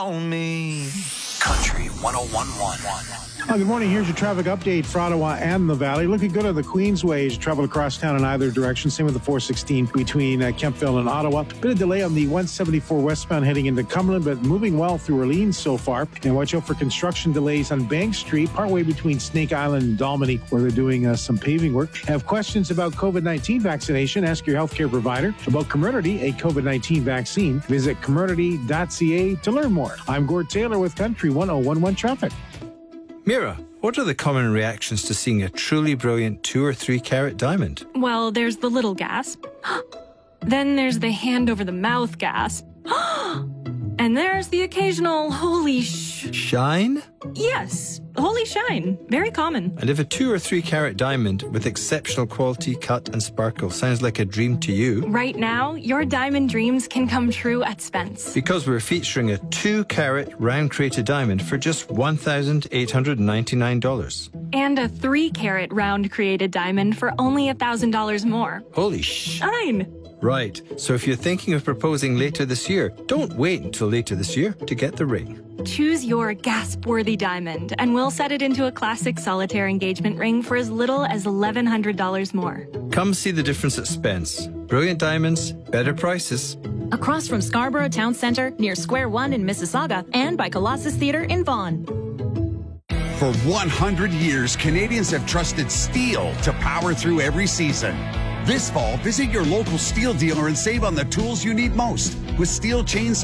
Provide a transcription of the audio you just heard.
On me. Country 101.1. Good morning. Here's your traffic update for Ottawa and the Valley. Looking good on the Queensway as you travel across town in either direction. Same with the 416 between Kemptville and Ottawa. Bit of delay on the 174 westbound heading into Cumberland, but moving well through Orleans so far. And watch out for construction delays on Bank Street, partway between Snake Island and Dalmeny, where they're doing some paving work. Have questions about COVID-19 vaccination? Ask your healthcare provider about Comirnaty, a COVID-19 vaccine. Visit comirnaty.ca to learn more. I'm Gord Taylor with Country 101.1 Traffic. Mira, what are the common reactions to seeing a truly brilliant 2 or 3 carat diamond? Well, there's the little gasp. Then there's the hand over the mouth gasp. And there's the occasional holy shine? Yes, holy shine. Very common. And if a 2 or 3 carat diamond with exceptional quality, cut and sparkle sounds like a dream to you, right now, your diamond dreams can come true at Spence. Because we're featuring a 2 carat round created diamond for just $1,899. And a 3 carat round created diamond for only $1,000 more. Holy shine! Right, so if you're thinking of proposing later this year, don't wait until later this year to get the ring. Choose your gasp-worthy diamond, and we'll set it into a classic solitaire engagement ring for as little as $1,100 more. Come see the difference at Spence. Brilliant diamonds, better prices. Across from Scarborough Town Centre, near Square One in Mississauga, and by Colossus Theatre in Vaughan. For 100 years, Canadians have trusted steel to power through every season. This fall, visit your local steel dealer and save on the tools you need most with steel chainsaws.